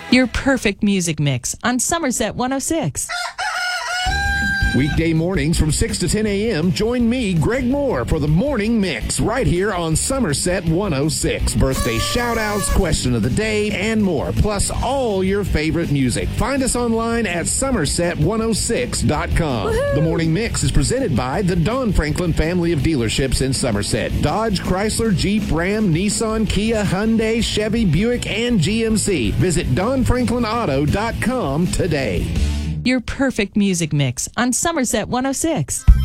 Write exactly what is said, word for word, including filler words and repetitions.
Your perfect music mix on Somerset one oh six. Weekday mornings from six to ten a.m., join me, Greg Moore, for the Morning Mix right here on Somerset one oh six. Birthday shout-outs, question of the day, and more, plus all your favorite music. Find us online at somerset one oh six dot com. Woo-hoo! The Morning Mix is presented by the Don Franklin family of dealerships in Somerset. Dodge, Chrysler, Jeep, Ram, Nissan, Kia, Hyundai, Chevy, Buick, and G M C. Visit don franklin auto dot com today. Your perfect music mix on Somerset one oh six.